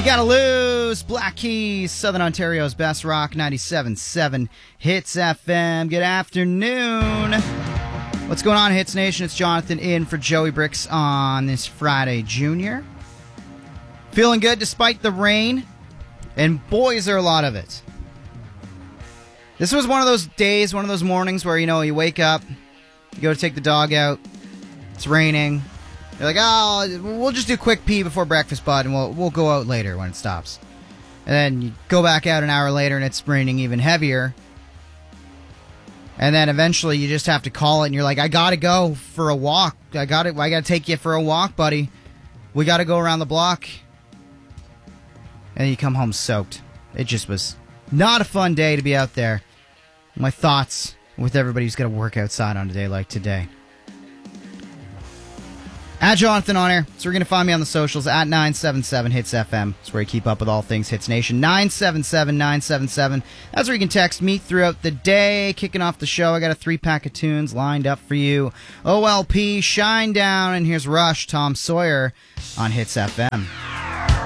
You Gotta Lose, Black Keys, Southern Ontario's best rock, 97.7 Hits FM. Good afternoon. What's going on, Hits Nation? It's Jonathan in for Joey Bricks on this Friday, Junior. Feeling good despite the rain, and boy, is there a lot of it. This was one of those days, one of those mornings where, you wake up, you go to take the dog out, it's raining. You're like, oh, we'll just do a quick pee before breakfast, bud, and we'll go out later when it stops. And then you go back out an hour later, and it's raining even heavier. And then eventually you just have to call it, and you're like, I gotta go for a walk. I gotta take you for a walk, buddy. We gotta go around the block. And you come home soaked. It just was not a fun day to be out there. My thoughts with everybody who's got to work outside on a day like today. At Jonathan on air. So we're going to find me on the socials at 977 Hits FM. That's where you keep up with all things Hits Nation. 977-977. That's where you can text me throughout the day. Kicking off the show, I got a 3-pack of tunes lined up for you. OLP, Shine Down, and here's Rush, Tom Sawyer on Hits FM.